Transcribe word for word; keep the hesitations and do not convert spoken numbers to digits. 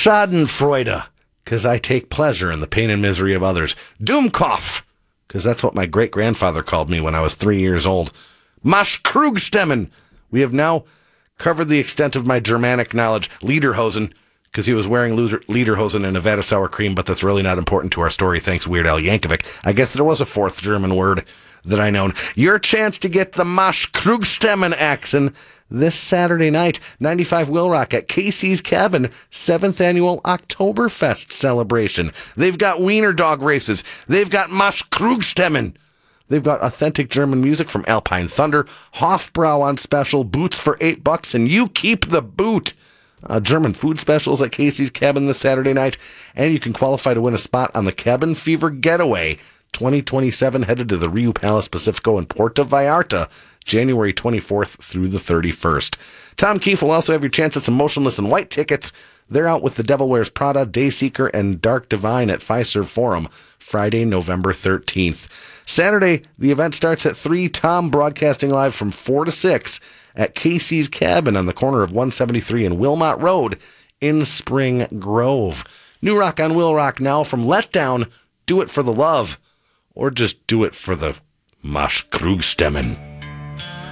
Schadenfreude, because I take pleasure in the pain and misery of others. Dummkopf, because that's what my great-grandfather called me when I was three years old. Maschkrugstemmen. We have now covered the extent of my Germanic knowledge. Lederhosen, because he was wearing Lederhosen and Nevada sour cream, but that's really not important to our story, thanks Weird Al Yankovic. I guess there was a fourth German word that I know. Your chance to get the Maschkrugstemmen action this Saturday night, ninety-five Will Rock at Casey's Cabin, seventh annual Oktoberfest celebration. They've got wiener dog races. They've got Maschkrugstemmen. They've got authentic German music from Alpine Thunder, Hofbrau on special, boots for eight bucks, and you keep the boot. Uh, German food specials at Casey's Cabin this Saturday night, and you can qualify to win a spot on the Cabin Fever Getaway twenty twenty-seven, headed to the Rio Palace Pacifico in Puerto Vallarta, January twenty-fourth through the thirty-first. Tom Keefe will also have your chance at some Motionless in White tickets. They're out with The Devil Wears Prada, Dayseeker, and Dark Divine at Fiserv Forum, Friday, November thirteenth. Saturday, the event starts at three, Tom broadcasting live from four to six at Casey's Cabin on the corner of one seventy-three and Wilmot Road in Spring Grove. New Rock on Will Rock now from Letdown, Do It for the Love, or just do it for the Maschkrugstemmen.